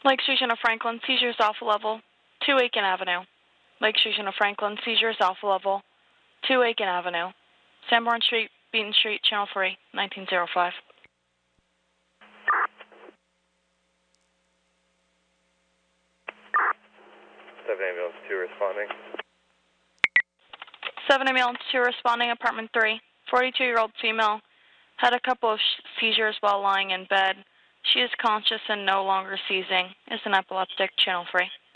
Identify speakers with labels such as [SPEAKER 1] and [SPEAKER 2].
[SPEAKER 1] Lake Station of Franklin, seizures alpha level, 2 Aiken Avenue. Lake Station of Franklin, seizures alpha level, 2 Aiken Avenue. Sanborn Street, Beaton Street, Channel 3, 1905.
[SPEAKER 2] Ambulance 2 responding.
[SPEAKER 1] 7 Ambulance 2 responding, apartment 3. 42-year-old female had a couple of seizures while lying in bed. She is conscious and no longer seizing. Is an epileptic, Channel 3.